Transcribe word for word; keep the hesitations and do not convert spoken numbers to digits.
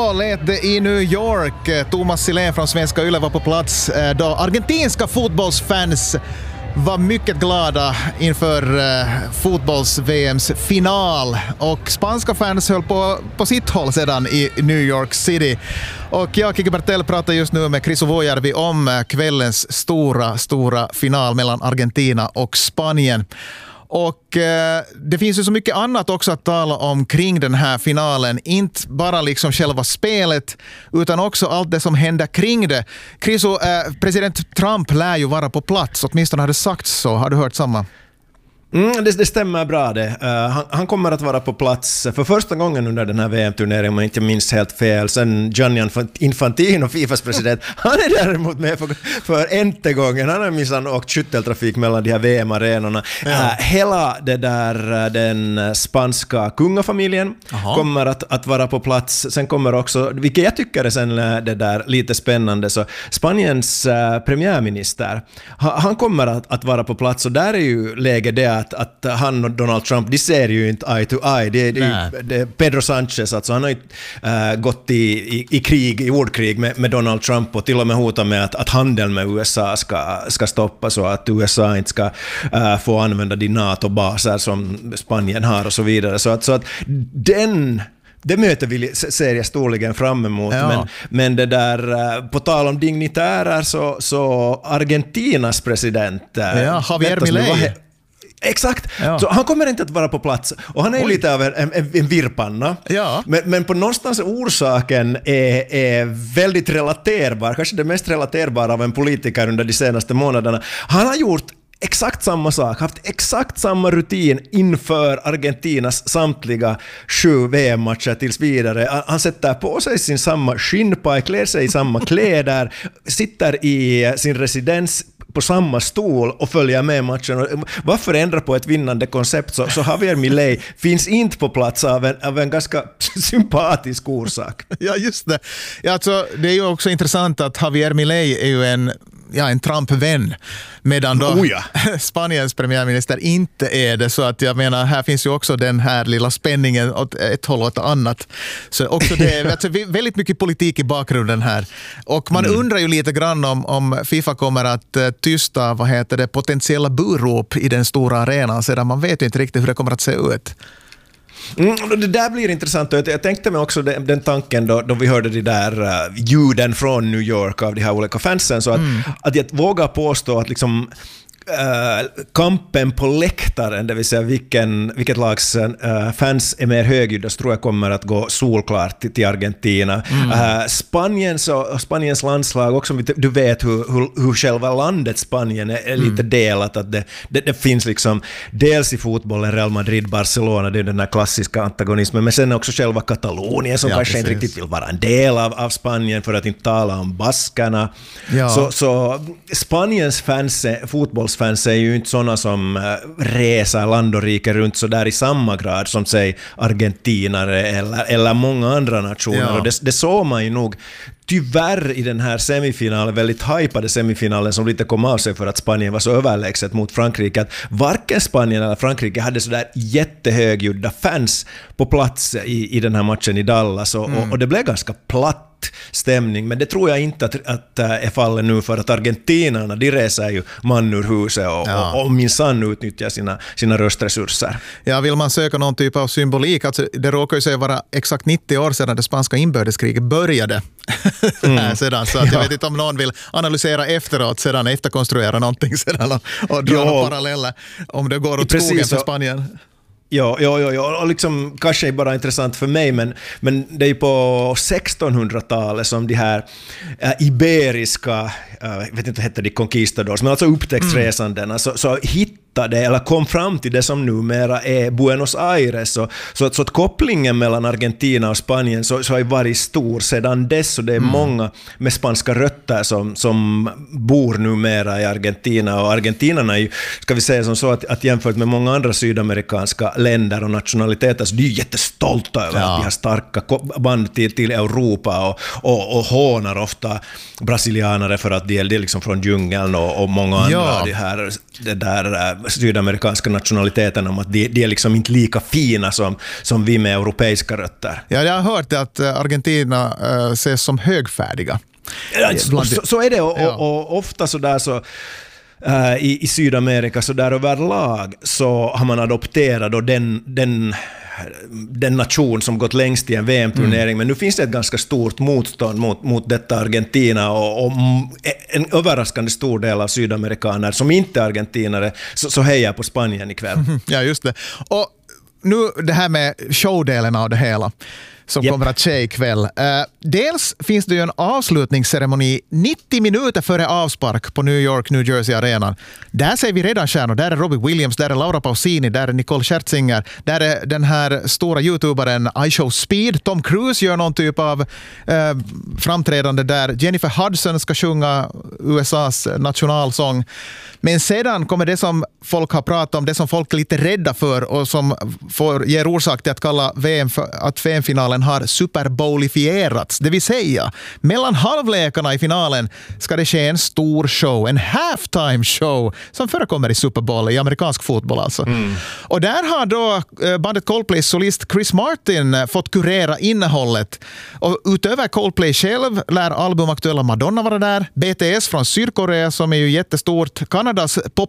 Så lät det i New York. Thomas Silén från Svenska Yle var på plats då argentinska fotbollsfans var mycket glada inför uh, fotbolls-V M:s final, och spanska fans höll på på sitt håll sedan i New York City. Och jag, Kiki Bertell, pratar just nu med Chris Uvojärvi om uh, kvällens stora, stora final mellan Argentina och Spanien. Och eh, det finns ju så mycket annat också att tala om kring den här finalen. Inte bara liksom själva spelet, utan också allt det som händer kring det. Chris, eh, president Trump lär ju vara på plats, åtminstone har det sagts så. Har du hört samma? Mm, det, det stämmer bra det. Uh, han, han kommer att vara på plats för första gången under den här V M-turneringen, om jag inte minns helt fel. Sen Gianni Infantino, Fifas president, han är däremot med för, för ente gången. Han har minsann åkt skytteltrafik mellan de här V M-arenorna. Ja. Uh, hela det där, den spanska kungafamiljen Aha. kommer att, att vara på plats. Sen kommer också, vilket jag tycker är sen det där lite spännande, så Spaniens uh, premiärminister, ha, han kommer att, att vara på plats, och där är ju läget det Att, att han och Donald Trump, de ser ju inte eye to eye. Det, det, det, Pedro Sanchez, alltså, han har ju äh, gått i, i, i krig, i ordkrig med, med Donald Trump, och till och med hotat med att, att handeln med U S A ska, ska stoppas, och att U S A inte ska äh, få använda de NATO-baser som Spanien har och så vidare. Så att, så att den... Det mötet vill, ser jag storligen fram emot, ja. men, men det där, på tal om dignitärer, så, så Argentinas president... Ja, Javier Milei. Exakt, ja. Så han kommer inte att vara på plats, och han är Oj. lite av en, en, en virpanna, ja. men, men på någonstans orsaken är, är väldigt relaterbar, kanske det mest relaterbara av en politiker under de senaste månaderna. Han har gjort exakt samma sak, haft exakt samma rutin inför Argentinas samtliga sju V M-matcher tills vidare. Han sätter på sig sin samma skinnpaj, klär sig i samma kläder, sitter i sin residens på samma stol och följa med matchen. Varför ändra på ett vinnande koncept? Så, så Javier Milei finns inte på plats av en, av en ganska sympatisk orsak. Ja, just det. Ja, alltså, det är ju också intressant att Javier Milei är ju en ja, en Trump-vän, medan då oh ja. Spaniens premiärminister inte är det. Så att jag menar, här finns ju också den här lilla spänningen åt ett håll och ett annat. Så också det är alltså, väldigt mycket politik i bakgrunden här. Och man mm. undrar ju lite grann om, om FIFA kommer att uh, tysta vad heter det, potentiella burop i den stora arenan, sedan man vet ju inte riktigt hur det kommer att se ut. Mm, det där blir intressant. Jag tänkte mig också den, den tanken då, då vi hörde de där uh, ljuden från New York av de här olika fansen, så att, mm. att jag vågar påstå att liksom Uh, kampen på läktaren, det vill säga vilken, vilket lags uh, fans är mer högljudda, så tror jag kommer att gå solklart till, till Argentina. Mm. Uh, Spaniens, och, Spaniens landslag också, du vet hur, hur, hur själva landet Spanien är, är mm. lite delat, att det, det, det finns liksom dels i fotbollen Real Madrid, Barcelona, det är den här klassiska antagonismen, men sen också själva Katalonien som ja, kanske precis. inte riktigt vill vara en del av, av Spanien, för att inte tala om baskarna. Ja. Så, så Spaniens fans, fotbolls fans är ju inte sådana som äh, reser land och rike runt så där i samma grad som säg argentinare eller, eller många andra nationer. Ja. Och det, det såg man ju nog tyvärr i den här semifinalen, väldigt hypade semifinalen som lite kom av sig för att Spanien var så överlägset mot Frankrike, att varken Spanien eller Frankrike hade så där jättehögljudda fans på plats i, i den här matchen i Dallas, och, mm. och, och det blev ganska platt stämning, men det tror jag inte att, att är fallet nu, för att argentinarna, de reser ju man ur huset och, ja. och, och minsann utnyttjar sina, sina röstresurser. Ja, vill man söka någon typ av symbolik, alltså det råkar ju säga vara exakt nittio år sedan det spanska inbördeskriget började. Mm. sedan, så att jag ja. vet inte om någon vill analysera efteråt, sedan efterkonstruera någonting sedan och, och dra ja. paralleller om det går åt skogen för Spanien. Ja, ja, ja, ja, och liksom kanske är bara intressant för mig, men, men det är ju på sextonhundratalet som de här äh, iberiska, äh, jag vet inte vad heter de, conquistadors, men alltså upptäcktsresandena, mm. så, så hittade eller kom fram till det som numera är Buenos Aires, så, så, att, så att kopplingen mellan Argentina och Spanien så, så har ju varit stor sedan dess, och det är mm. många med spanska rötter som, som bor numera i Argentina, och argentinarna är ju, ska vi säga som så, att, att jämfört med många andra sydamerikanska länder och nationaliteter, så de är jättestolta över ja. att de har starka band till, till Europa, och, och, och hånar ofta brasilianare för att de är liksom från djungeln och, och många andra ja. de här, det där sydamerikanska nationaliteten om att de, de är liksom inte lika fina som, som vi med europeiska rötter. Ja, jag har hört att Argentina äh, ses som högfärdiga. Ja, så, så är det och, ja. och, och ofta så där så uh, i, i Sydamerika så där överlag så har man adopterat då den, den den nation som gått längst i en V M-turnering, mm. men nu finns det ett ganska stort motstånd mot, mot detta Argentina och, och en överraskande stor del av sydamerikaner som inte är argentinare så, så hejar på Spanien ikväll. Ja, just det. Och nu det här med showdelen av det hela som yep. kommer att ske ikväll. Uh, dels finns det ju en avslutningsceremoni nittio minuter före avspark på New York, New Jersey-arenan. Där ser vi redan stjärnor. Där är Robbie Williams, där är Laura Pausini, där är Nicole Scherzinger, där är den här stora youtuberen iShow Speed. Tom Cruise gör någon typ av uh, framträdande där. Jennifer Hudson ska sjunga U S A:s nationalsång. Men sedan kommer det som folk har pratat om, det som folk är lite rädda för och som får ger orsak till att kalla V M för, att V M-finalen har Super Bowlifierats. Det vill säga, mellan halvlekarna i finalen ska det ske en stor show, en halftime show som förekommer i Super Bowl, i amerikansk fotboll alltså. Mm. Och där har då bandet Coldplays solist Chris Martin fått kurera innehållet. Och utöver Coldplay själv lär albumaktuella Madonna vara där, B T S från Sydkorea som är ju jättestort, Kanadas